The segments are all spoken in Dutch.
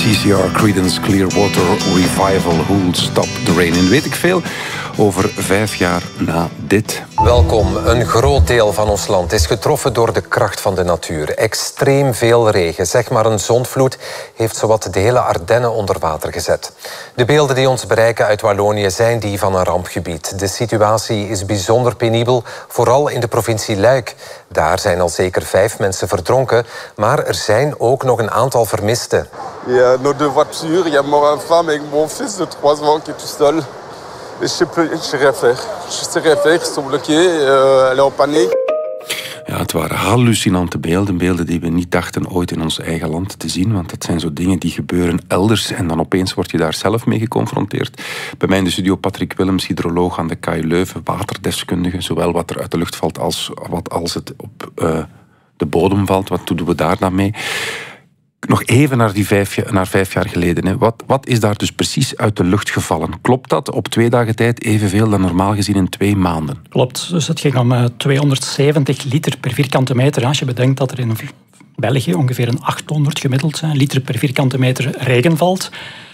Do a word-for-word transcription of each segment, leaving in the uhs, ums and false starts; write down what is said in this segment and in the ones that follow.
C C R, Creedence Clearwater Revival, Who'll Stop the Rain. En weet ik veel over vijf jaar na dit. Welkom. Een groot deel van ons land is getroffen door de kracht van de natuur. Extreem veel regen, zeg maar een zondvloed, heeft zowat de hele Ardennen onder water gezet. De beelden die ons bereiken uit Wallonië zijn die van een rampgebied. De situatie is bijzonder penibel, vooral in de provincie Luik. Daar zijn al zeker vijf mensen verdronken, maar er zijn ook nog een aantal vermisten. Il y a nos deux voitures, il y a ma femme et mon fils de trois ans qui est tout seul. Je sais plus, je sais rien faire. Je sais rien faire, ils sont bloqués, euh, elle est en panique. Ja, het waren hallucinante beelden, beelden die we niet dachten ooit in ons eigen land te zien, want dat zijn zo dingen die gebeuren elders en dan opeens word je daar zelf mee geconfronteerd. Bij mij in de studio Patrick Willems, hydroloog aan de K U Leuven, waterdeskundige, zowel wat er uit de lucht valt als wat als het op uh, de bodem valt. Wat doen we daar dan mee? Nog even naar, die vijf, naar vijf jaar geleden. Hè. Wat, wat is daar dus precies uit de lucht gevallen? Klopt dat op twee dagen tijd evenveel dan normaal gezien in twee maanden? Klopt. Dus het ging om uh, tweehonderdzeventig liter per vierkante meter. Als je bedenkt dat er in België ongeveer een achthonderd gemiddeld uh, liter per vierkante meter regen valt.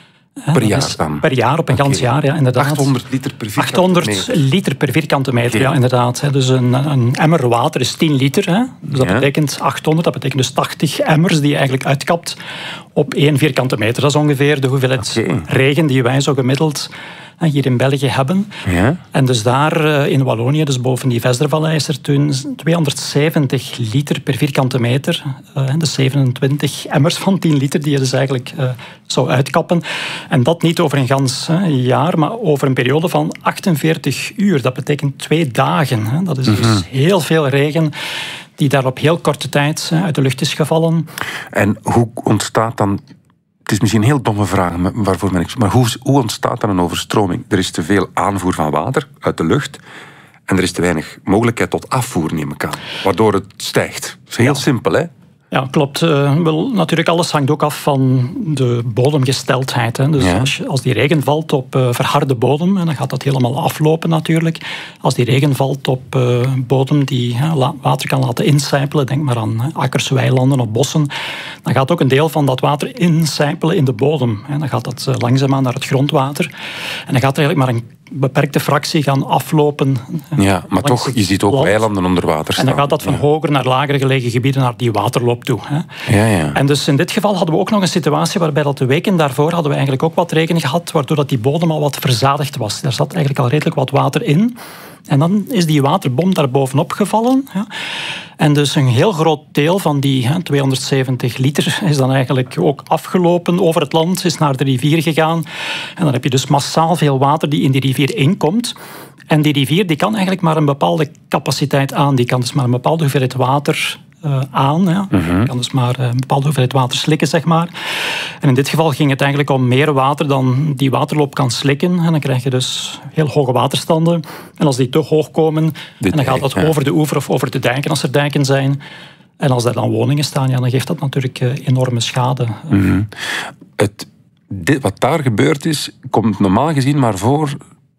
Per jaar dan? Per jaar, op een okay. gans jaar, ja, inderdaad. achthonderd liter per vierkante achthonderd meter? liter per vierkante meter, Okay. ja, inderdaad. Dus een, een emmer water is tien liter. Hè. Dus dat ja. betekent achthonderd, dat betekent dus tachtig emmers die je eigenlijk uitkapt op één vierkante meter. Dat is ongeveer de hoeveelheid okay. regen die wij zo gemiddeld hier in België hebben. Ja. En dus daar in Wallonië, dus boven die Vestervallei, is er toen tweehonderdzeventig liter per vierkante meter. Uh, dus zevenentwintig emmers van tien liter die je dus eigenlijk uh, zou uitkappen. En dat niet over een gans uh, jaar, maar over een periode van achtenveertig uur. Dat betekent twee dagen. Hè. Dat is dus mm-hmm. heel veel regen die daar op heel korte tijd uh, uit de lucht is gevallen. En hoe ontstaat dan... Het is misschien een heel domme vraag, waarvoor ben ik... Maar hoe, hoe ontstaat dan een overstroming? Er is te veel aanvoer van water uit de lucht en er is te weinig mogelijkheid tot afvoer, neem ik aan. Waardoor het stijgt. Dat is heel ja. simpel, hè? Ja, klopt. Uh, wel, natuurlijk, alles hangt ook af van de bodemgesteldheid. Hè. Dus ja. als, je, als die regen valt op uh, verharde bodem, dan gaat dat helemaal aflopen natuurlijk. Als die regen valt op uh, bodem die uh, la, water kan laten incijpelen, denk maar aan uh, akkers, weilanden of bossen, dan gaat ook een deel van dat water incijpelen in de bodem. Hè. Dan gaat dat uh, langzaamaan naar het grondwater. En dan gaat er eigenlijk maar een beperkte fractie gaan aflopen. Ja, maar toch, je ziet ook land. Weilanden onder water staan. En dan gaat dat van ja. hoger naar lager gelegen gebieden naar die waterloop toe. Hè. Ja, ja. En dus in dit geval hadden we ook nog een situatie waarbij dat de weken daarvoor hadden we eigenlijk ook wat regen gehad, waardoor dat die bodem al wat verzadigd was. Daar zat eigenlijk al redelijk wat water in. En dan is die waterbom daar bovenop gevallen. Ja. En dus een heel groot deel van die hè, tweehonderdzeventig liter is dan eigenlijk ook afgelopen over het land, is naar de rivier gegaan. En dan heb je dus massaal veel water die in die rivier inkomt. En die rivier die kan eigenlijk maar een bepaalde capaciteit aan. Die kan dus maar een bepaalde hoeveelheid water uh, aan. Ja. Mm-hmm. Die kan dus maar een bepaalde hoeveelheid water slikken, zeg maar. En in dit geval ging het eigenlijk om meer water dan die waterloop kan slikken. En dan krijg je dus heel hoge waterstanden. En als die te hoog komen, en dan gaat dat ja. over de oever of over de dijken, als er dijken zijn. En als er dan woningen staan, ja, dan geeft dat natuurlijk uh, enorme schade. Mm-hmm. Het, dit, wat daar gebeurd is, komt normaal gezien maar voor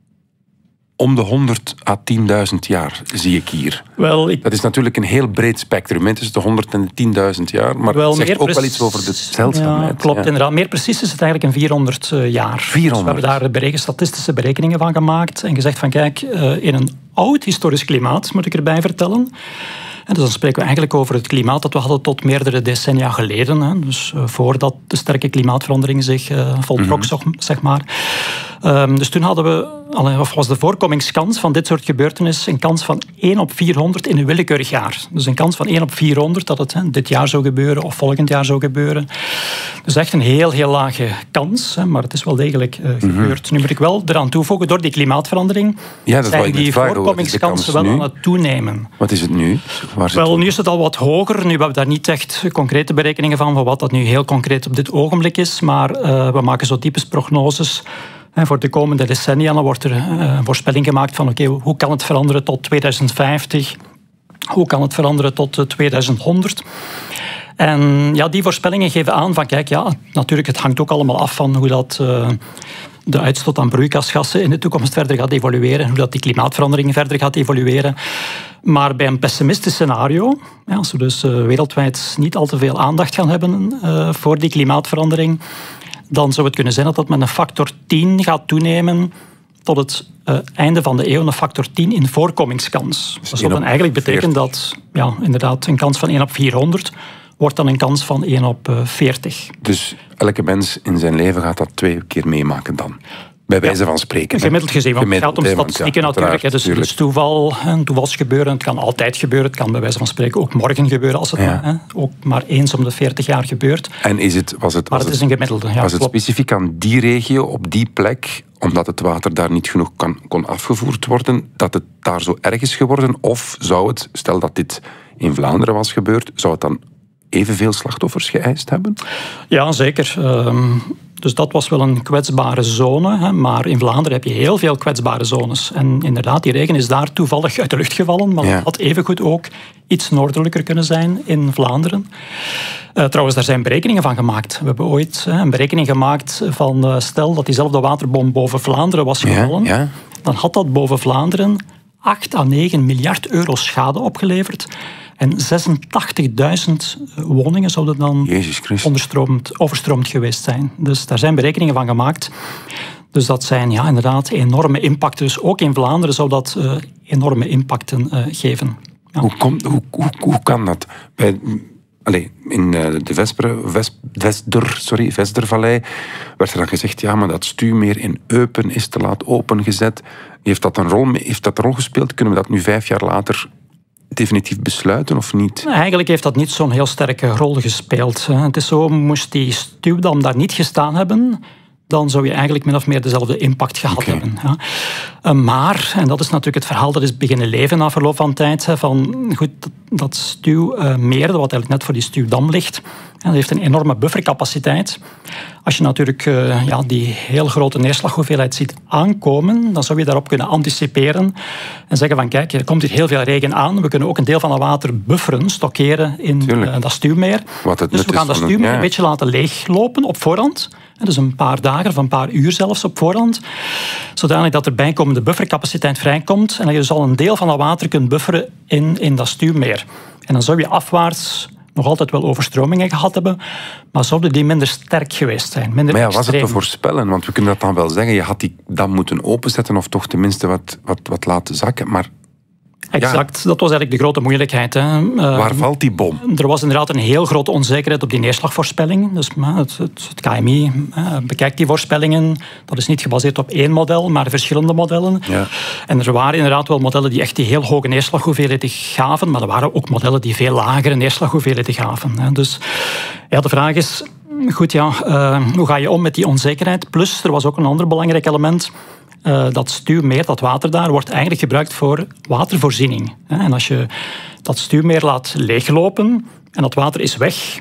om de honderd à tienduizend jaar, zie ik hier. Wel, ik... Dat is natuurlijk een heel breed spectrum. Het is de honderd en de tienduizend jaar, maar wel, het zegt ook precies... wel iets over de zeldzaamheid. Ja, klopt, ja. inderdaad. Meer precies is het eigenlijk een vierhonderd jaar. vierhonderd? Dus we hebben daar bereken, statistische berekeningen van gemaakt en gezegd van kijk, in een oud historisch klimaat, moet ik erbij vertellen. En dus dan spreken we eigenlijk over het klimaat dat we hadden tot meerdere decennia geleden. Hè. Dus uh, voordat de sterke klimaatverandering zich uh, voltrok, mm-hmm. zeg maar. Um, dus toen hadden we, of was de voorkomingskans van dit soort gebeurtenissen een kans van één op vierhonderd in een willekeurig jaar. Dus een kans van één op vierhonderd dat het hè, dit jaar zou gebeuren of volgend jaar zou gebeuren. Dus echt een heel, heel lage kans, hè, maar het is wel degelijk uh, gebeurd. Mm-hmm. Nu moet ik wel eraan toevoegen, door die klimaatverandering ja, dat zijn die voorkomingskansen wel nu? aan het toenemen. Wat is het nu? Waar wel, nu is het al wat hoger. Nu hebben we daar niet echt concrete berekeningen van, van wat dat nu heel concreet op dit ogenblik is, maar uh, we maken zo typisch prognoses. En voor de komende decennia dan wordt er een voorspelling gemaakt van oké, okay, hoe kan het veranderen tot tweeduizend vijftig? Hoe kan het veranderen tot tweeduizend honderd? En ja, die voorspellingen geven aan van kijk, ja, natuurlijk, het hangt ook allemaal af van hoe dat uh, de uitstoot aan broeikasgassen in de toekomst verder gaat evolueren, hoe dat die klimaatverandering verder gaat evolueren. Maar bij een pessimistisch scenario, als we dus uh, wereldwijd niet al te veel aandacht gaan hebben uh, voor die klimaatverandering, dan zou het kunnen zijn dat dat met een factor tien gaat toenemen tot het uh, einde van de eeuw, een factor tien in voorkomingskans. Dus dat zou dan eigenlijk betekenen dat ja, inderdaad een kans van één op vierhonderd wordt dan een kans van één op veertig. Dus elke mens in zijn leven gaat dat twee keer meemaken dan? Bij wijze ja, van spreken. Gemiddeld gezien, want het gaat om statistieken ja, natuurlijk. Hè, dus het is toeval, een toevalsgebeuren. Het kan altijd gebeuren. Het kan bij wijze van spreken ook morgen gebeuren als het ja. hè, ook maar eens om de veertig jaar gebeurt. En is het, was het, maar was het is een gemiddelde. Ja, was het specifiek aan die regio, op die plek, omdat het water daar niet genoeg kan, kon afgevoerd worden, dat het daar zo erg is geworden? Of zou het, stel dat dit in Vlaanderen was gebeurd, zou het dan evenveel slachtoffers geëist hebben? Ja, zeker. Um, dus dat was wel een kwetsbare zone. Hè, maar in Vlaanderen heb je heel veel kwetsbare zones. En inderdaad, die regen is daar toevallig uit de lucht gevallen. Maar ja. het had evengoed ook iets noordelijker kunnen zijn in Vlaanderen. Uh, trouwens, daar zijn berekeningen van gemaakt. We hebben ooit uh, een berekening gemaakt van... Uh, stel dat diezelfde waterbom boven Vlaanderen was gevallen. Ja, ja. Dan had dat boven Vlaanderen acht à negen miljard euro schade opgeleverd. En zesentachtigduizend woningen zouden dan onderstroomd, overstroomd geweest zijn. Dus daar zijn berekeningen van gemaakt. Dus dat zijn ja, inderdaad enorme impacten. Dus ook in Vlaanderen zou dat uh, enorme impacten uh, geven. Ja. Hoe, komt, hoe, hoe, hoe kan dat? Bij, allez, in uh, de Vesper, Ves, Vesder, sorry, Vesdervallei werd er dan gezegd, ja, maar dat stuwmeer in Eupen is te laat opengezet. Heeft dat een rol, heeft dat een rol gespeeld? Kunnen we dat nu vijf jaar later definitief besluiten of niet? Eigenlijk heeft dat niet zo'n heel sterke rol gespeeld. Het is zo, moest die stuwdam daar niet gestaan hebben, dan zou je eigenlijk min of meer dezelfde impact gehad okay. hebben. Ja. Maar, en dat is natuurlijk het verhaal dat is beginnen leven na verloop van tijd, van goed, dat stuwmeer, wat eigenlijk net voor die stuwdam ligt, dat heeft een enorme buffercapaciteit. Als je natuurlijk uh, ja, die heel grote neerslaghoeveelheid ziet aankomen, dan zou je daarop kunnen anticiperen en zeggen van kijk, er komt hier heel veel regen aan, we kunnen ook een deel van dat water bufferen, stockeren in uh, dat stuwmeer. Dus we gaan dat stuwmeer ja. een beetje laten leeglopen op voorhand. Dus een paar dagen of een paar uur zelfs op voorhand. Zodanig dat er bijkomende buffercapaciteit vrijkomt en dat je dus al een deel van dat water kunt bufferen in, in dat stuwmeer. En dan zou je afwaarts nog altijd wel overstromingen gehad hebben, maar zouden die minder sterk geweest zijn. Minder maar ja, extreem. Was het te voorspellen? Want we kunnen dat dan wel zeggen, je had die dam moeten openzetten of toch tenminste wat, wat, wat laten zakken, maar... Exact, ja. Dat was eigenlijk de grote moeilijkheid. Hè. Uh, Waar valt die bom? Er was inderdaad een heel grote onzekerheid op die neerslagvoorspelling. Dus uh, het, het, het K M I uh, bekijkt die voorspellingen. Dat is niet gebaseerd op één model, maar verschillende modellen. Ja. En er waren inderdaad wel modellen die echt die heel hoge neerslaghoeveelheden gaven, maar er waren ook modellen die veel lagere neerslaghoeveelheden gaven. Hè. Dus ja, de vraag is, goed, ja, uh, hoe ga je om met die onzekerheid? Plus, er was ook een ander belangrijk element. Uh, dat stuwmeer, dat water daar, wordt eigenlijk gebruikt voor watervoorziening. En als je dat stuwmeer laat leeglopen en dat water is weg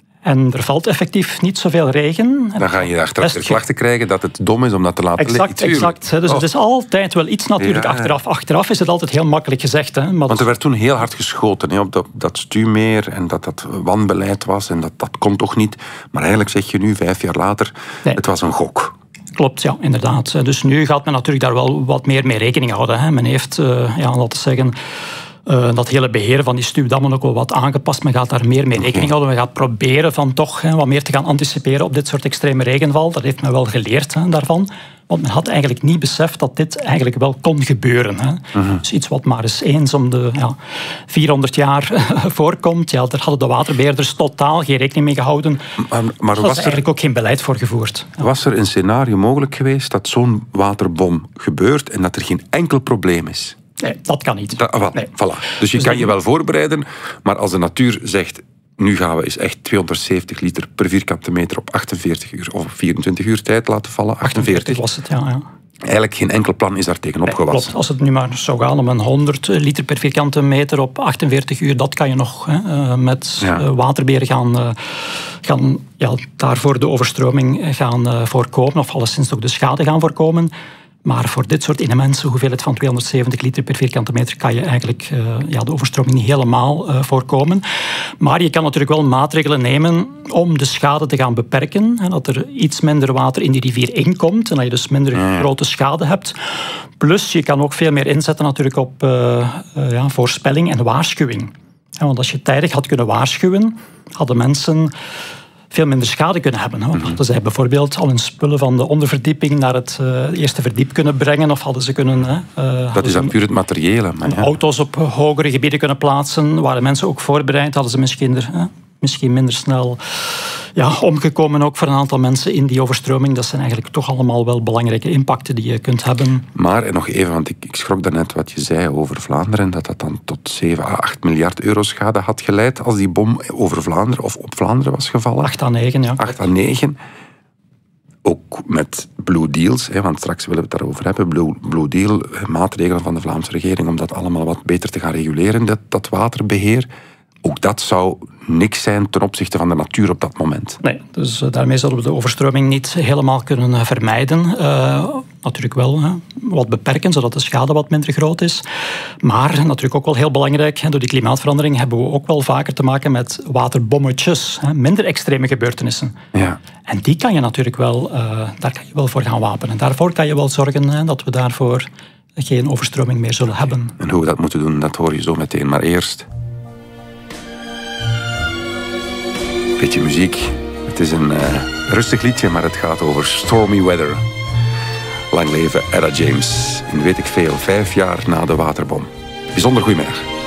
en er valt effectief niet zoveel regen... Dan ga je achteraf de klachten krijgen dat het dom is om dat te laten liggen. Exact, exact. Dus oh. het is altijd wel iets natuurlijk ja, achteraf. Achteraf is het altijd heel makkelijk gezegd. Hè. Maar Want er werd toen heel hard geschoten hè, op dat, dat stuwmeer en dat dat wanbeleid was en dat dat kon toch niet. Maar eigenlijk zeg je nu, vijf jaar later, nee. het was een gok. Klopt, ja, inderdaad. Dus nu gaat men natuurlijk daar wel wat meer mee rekening houden. Hè. Men heeft, uh, ja, laten we zeggen, uh, dat hele beheer van die stuwdammen ook wel wat aangepast. Men gaat daar meer mee rekening houden. Men gaat proberen van toch hè, wat meer te gaan anticiperen op dit soort extreme regenval. Dat heeft men wel geleerd hè, daarvan. Want men had eigenlijk niet beseft dat dit eigenlijk wel kon gebeuren. Hè. Uh-huh. Dus iets wat maar eens eens om de ja, vierhonderd jaar voorkomt. Ja, daar hadden de waterbeheerders totaal geen rekening mee gehouden. Maar, maar was er eigenlijk ook geen beleid voor gevoerd. Ja. Was er een scenario mogelijk geweest dat zo'n waterbom gebeurt en dat er geen enkel probleem is? Nee, dat kan niet. Da, well, nee. Voilà. Dus je dus kan je wel voorbereiden, maar als de natuur zegt... Nu gaan we eens echt tweehonderdzeventig liter per vierkante meter op achtenveertig uur of vierentwintig uur tijd laten vallen. achtenveertig was het, ja. ja. Eigenlijk geen enkel plan is daar tegen opgewassen. Nee, klopt. Als het nu maar zou gaan om een honderd liter per vierkante meter op achtenveertig uur, dat kan je nog hè, met ja. waterbeheer gaan, uh, gaan ja, daarvoor de overstroming gaan uh, voorkomen, of alleszins ook de schade gaan voorkomen. Maar voor dit soort immense hoeveelheid van tweehonderdzeventig liter per vierkante meter kan je eigenlijk uh, ja, de overstroming niet helemaal uh, voorkomen. Maar je kan natuurlijk wel maatregelen nemen om de schade te gaan beperken. En dat er iets minder water in die rivier inkomt en dat je dus minder ja. grote schade hebt. Plus je kan ook veel meer inzetten natuurlijk op uh, uh, ja, voorspelling en waarschuwing. Ja, want als je tijdig had kunnen waarschuwen, hadden mensen... veel minder schade kunnen hebben. Hè. Hadden zij bijvoorbeeld al hun spullen van de onderverdieping naar het uh, eerste verdiep kunnen brengen, of hadden ze kunnen... Uh, dat is dan puur het materiële. Maar ja. Auto's op hogere gebieden kunnen plaatsen, waren mensen ook voorbereid, hadden ze misschien, er, uh, misschien minder snel ja, omgekomen, ook voor een aantal mensen in die overstroming. Dat zijn eigenlijk toch allemaal wel belangrijke impacten die je kunt hebben. Maar, en nog even, want ik, ik schrok daarnet wat je zei over Vlaanderen, dat dat dan tot zeven à acht miljard euro schade had geleid als die bom over Vlaanderen of op Vlaanderen was gevallen. acht à negen, ja. acht à negen. Ook met Blue Deals, hè, want straks willen we het daarover hebben. Blue, Blue Deal, maatregelen van de Vlaamse regering om dat allemaal wat beter te gaan reguleren, dat, dat waterbeheer. Ook dat zou niks zijn ten opzichte van de natuur op dat moment. Nee, dus uh, daarmee zullen we de overstroming niet helemaal kunnen uh, vermijden. Uh, natuurlijk wel uh, wat beperken, zodat de schade wat minder groot is. Maar natuurlijk ook wel heel belangrijk, hè, door die klimaatverandering hebben we ook wel vaker te maken met waterbommetjes, hè, minder extreme gebeurtenissen. Ja. En die kan je natuurlijk wel, uh, daar kan je wel voor gaan wapenen. Daarvoor kan je wel zorgen hè, dat we daarvoor geen overstroming meer zullen hebben. En hoe we dat moeten doen, dat hoor je zo meteen. Maar eerst... beetje muziek. Het is een uh, rustig liedje, maar het gaat over stormy weather. Lang leven Etta James. In weet ik veel, vijf jaar na de waterbom. Bijzonder goedemiddag.